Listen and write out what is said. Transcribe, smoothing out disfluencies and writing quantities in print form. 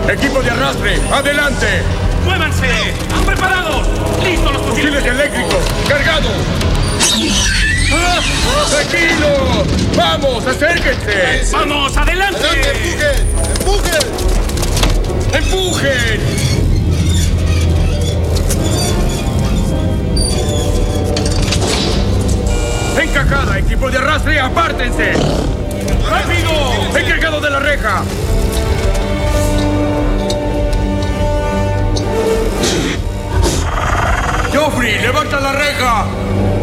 Equipo de arrastre, adelante. ¡Muévanse! ¡Preparados! ¡Listos los Fusiles eléctricos, cargados. ¡Tranquilo! ¡Vamos, acérquense! ¡Vamos, adelante! ¡Empujen! ¡Empujen! ¡Encajada, equipo de arrastre, apártense! ¡Rápido! ¡Encargado de la reja! ¡Joffrey, levanta la reja!